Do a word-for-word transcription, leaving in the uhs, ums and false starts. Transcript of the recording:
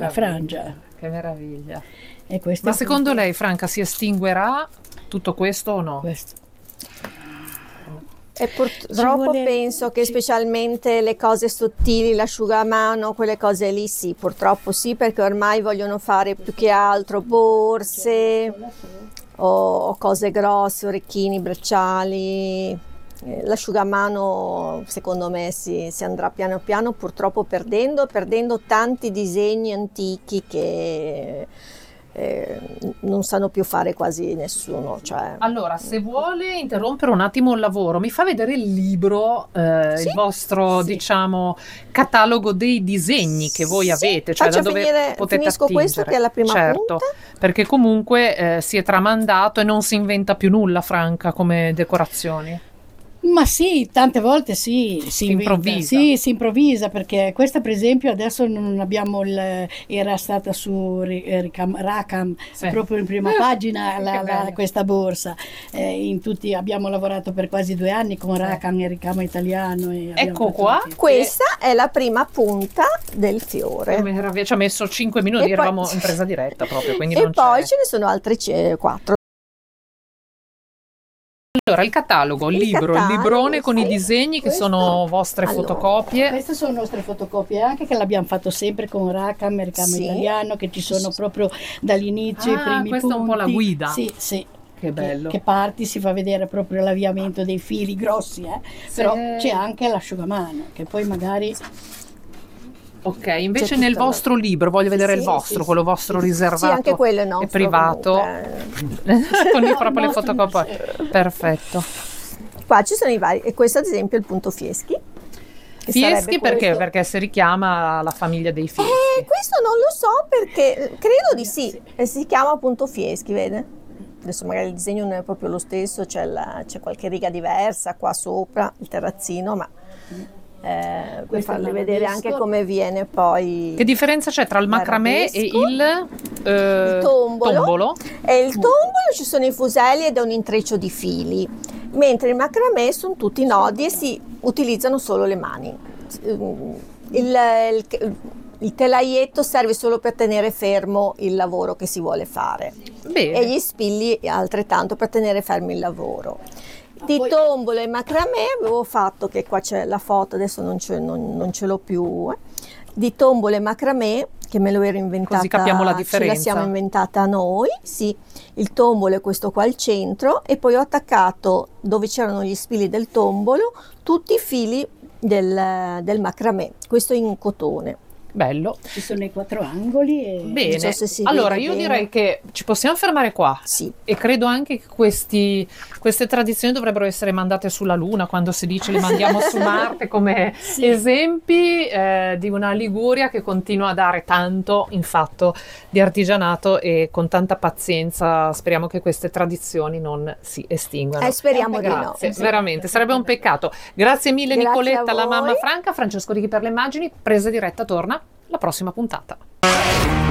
la frangia. Che meraviglia. E questo Ma è secondo tutto. lei, Franca, si estinguerà tutto questo o no? Questo. E purtroppo vuole- penso che ci- specialmente le cose sottili, l'asciugamano, quelle cose lì sì, purtroppo sì, perché ormai vogliono fare più che altro borse o, o cose grosse, orecchini, bracciali. Eh, L'asciugamano secondo me si, si andrà piano piano purtroppo perdendo, perdendo tanti disegni antichi che eh, non sanno più fare quasi nessuno. Cioè, Allora, se vuole interrompere un attimo il lavoro, mi fa vedere il libro, eh, Sì, il vostro, sì. diciamo, catalogo dei disegni che voi Sì, avete, cioè da faccio dove finire- potete finisco attingere. questo che è la prima Certo, punta. perché comunque eh, si è tramandato e non si inventa più nulla, Franca, come decorazioni. Ma sì, tante volte sì, si, Si inventa. improvvisa. Sì, si improvvisa perché questa per esempio adesso non abbiamo il, era stata su Ri- eh, Ricam- Rackham, Sì. proprio in prima pagina la- Che la- bello. questa borsa. Eh, in tutti, abbiamo lavorato per quasi due anni con Rackham e Ricamo Italiano. E abbiamo Ecco fatto qua. anche- Questa è la prima punta del Che fiore. meraviglia, ci ha messo cinque minuti, E poi- eravamo in presa diretta proprio, quindi E non poi c'è. ce ne sono altre c- quattro. Allora, il catalogo, il Il libro, il catalogo, librone con i sì. disegni che Questo- sono vostre Allora, fotocopie. Queste sono nostre fotocopie anche che l'abbiamo fatto sempre con Rackham e Ricamo Sì. Italiano, che ci sono proprio dall'inizio Ah, i primi questa è un po' la punti. guida. Sì, sì. Che bello. Che parti si fa vedere proprio l'avviamento dei fili grossi, eh. Però c'è anche l'asciugamano, che poi magari Ok, invece C'è nel tutto- vostro libro, voglio Sì, vedere sì, il vostro, sì, quello sì, vostro sì. riservato Sì, anche quello è nostro. e privato, comunque. con i- proprio le Nostro, fotocopie. Perfetto. Qua ci sono i vari, e questo ad esempio è il punto Fieschi. che Fieschi sarebbe perché? questo. Perché si richiama alla famiglia dei Fieschi. Eh, questo non lo so perché credo di sì, e si chiama appunto Fieschi, vede? Adesso magari il disegno non è proprio lo stesso, c'è, la- c'è qualche riga diversa qua sopra, il terrazzino, ma eh, per Questo è farvi il vedere arabesco. anche come viene poi Che differenza c'è tra il macramè e l'arabesco, il, eh, il tombolo. tombolo? E il tombolo ci sono i fuselli ed è un intreccio di fili, mentre il macramè sono tutti nodi e si utilizzano solo le mani. Il, il, il telaietto serve solo per tenere fermo il lavoro che si vuole fare Bene. e gli spilli altrettanto per tenere fermo il lavoro. Di poi- tombolo e macramè avevo fatto, che qua c'è la foto, adesso non ce, non, non ce l'ho più, eh. Di tombolo e macramè, che me lo ero inventata, Così capiamo la ce la differenza. siamo inventata noi, sì. Il tombolo è questo qua al centro e poi ho attaccato, dove c'erano gli spilli del tombolo, tutti i fili del, del macramè, questo in cotone. Bello. ci sono i quattro angoli e Bene, so se si allora vede io bene. direi che ci possiamo fermare qua. Sì. E credo anche che questi, queste tradizioni dovrebbero essere mandate sulla Luna, quando si dice le mandiamo su Marte, come Sì. esempi eh, di una Liguria che continua a dare tanto in fatto di artigianato, e con tanta pazienza speriamo che queste tradizioni non si estinguano. Eh, speriamo di no. Grazie, veramente, sarebbe un peccato. Grazie mille Grazie Nicoletta, a la voi. mamma Franca, Francesco Righi per le immagini, presa diretta torna la prossima puntata.